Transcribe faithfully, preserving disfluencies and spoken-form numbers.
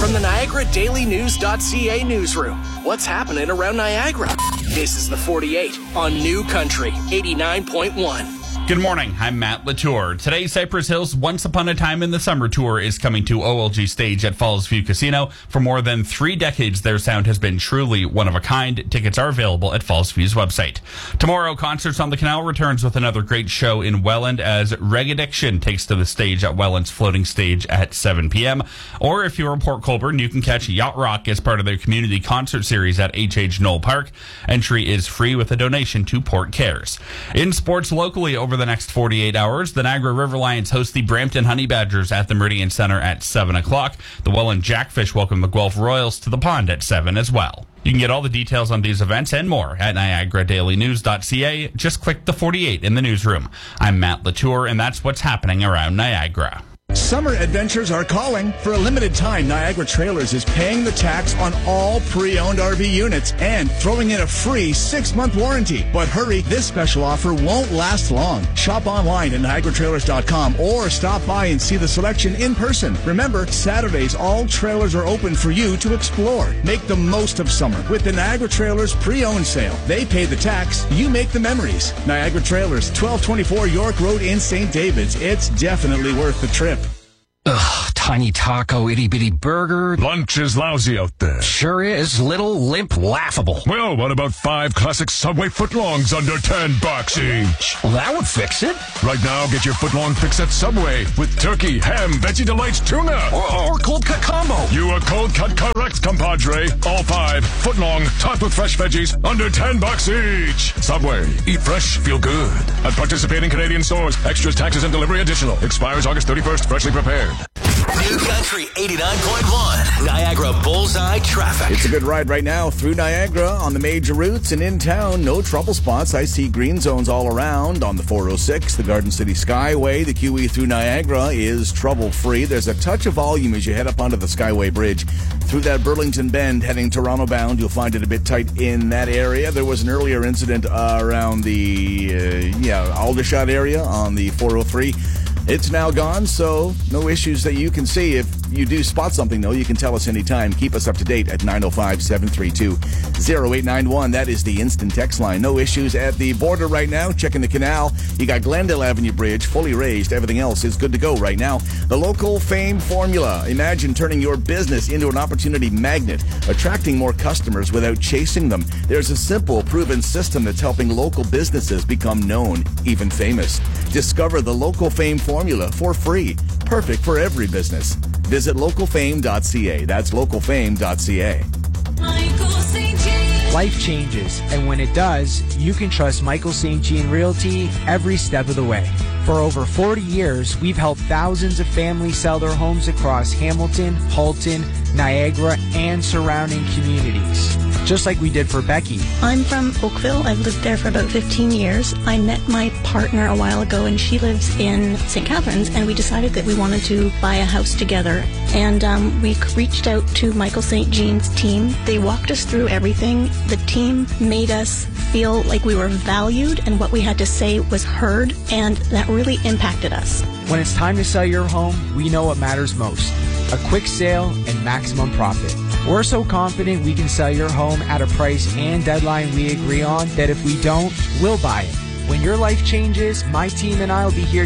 From the Niagara Daily News dot C A newsroom, what's happening around Niagara? This is the forty-eight on New Country eighty-nine point one. Good morning, I'm Matt Latour. Today, Cypress Hill's Once Upon a Time in the Summer tour is coming to O L G Stage at Falls View Casino. For more than three decades, their sound has been truly one of a kind. Tickets are available at Falls View's website. Tomorrow, Concerts on the Canal returns with another great show in Welland as Reg Addiction takes to the stage at Welland's floating stage at seven p.m. Or if you're in Port Colborne, you can catch Yacht Rock as part of their community concert series at H H Knoll Park. Entry is free with a donation to Port Cares. In sports locally over the next forty-eight hours, the Niagara River Lions host the Brampton Honey Badgers at the Meridian Center at seven o'clock. The Welland Jackfish welcome the Guelph Royals to the pond at seven as well. You can get all the details on these events and more at Niagara Daily News dot C A. Just click the forty-eight in the newsroom. I'm Matt Latour, and that's what's happening around Niagara. Summer adventures are calling. For a limited time, Niagara Trailers is paying the tax on all pre-owned R V units and throwing in a free six-month warranty. But hurry, this special offer won't last long. Shop online at Niagara Trailers dot com or stop by and see the selection in person. Remember, Saturdays, all trailers are open for you to explore. Make the most of summer with the Niagara Trailers pre-owned sale. They pay the tax, you make the memories. Niagara Trailers, twelve twenty-four York Road in Saint David's. It's definitely worth the trip. Ugh, tiny taco, itty-bitty burger. Lunch is lousy out there. Sure is. Little, limp, laughable. Well, what about five classic Subway footlongs under ten bucks each? Well, that would fix it. Right now, get your footlong fix at Subway with turkey, ham, Veggie Delights, tuna. Or, or cold cut combo. You are cold cut correct, compadre. All five, footlong, topped with fresh veggies, under ten bucks each. Subway. Eat fresh, feel good. At participating Canadian stores. Extras, taxes, and delivery additional. Expires August thirty-first. Freshly prepared. New Country eighty-nine point one, Niagara Bullseye Traffic. It's a good ride right now through Niagara on the major routes and in town. No trouble spots. I see green zones all around on the four oh six, the Garden City Skyway. The Q E through Niagara is trouble-free. There's a touch of volume as you head up onto the Skyway Bridge. Through that Burlington Bend heading Toronto bound, you'll find it a bit tight in that area. There was an earlier incident uh, around the uh, yeah Aldershot area on the four oh three. It's now gone, so no issues that you can see. If you do spot something, though, you can tell us anytime. Keep us up to date at nine oh five, seven three two, oh eight nine one. That is the instant text line. No issues at the border right now. Checking the canal. You got Glendale Avenue Bridge fully raised. Everything else is good to go right now. The local fame formula. Imagine turning your business into an opportunity magnet, attracting more customers without chasing them. There's a simple, proven system that's helping local businesses become known, even famous. Discover the local fame formula. Formula for free. Perfect for every business. Visit local fame dot c a. That's local fame dot c a. Michael Saint Jean. Life changes, and when it does, you can trust Michael Saint Jean Realty every step of the way. For over forty years, we've helped thousands of families sell their homes across Hamilton, Halton, Niagara, and surrounding communities. Just like we did for Becky. I'm from Oakville. I've lived there for about fifteen years. I met my partner a while ago, and she lives in Saint Catharines, and we decided that we wanted to buy a house together. And um, we reached out to Michael Saint Jean's team. They walked us through everything. The team made us feel like we were valued and what we had to say was heard, and that really impacted us. When it's time to sell your home, we know what matters most. A quick sale and maximum profit. We're so confident we can sell your home at a price and deadline we agree on that if we don't, we'll buy it. When your life changes, my team and I will be here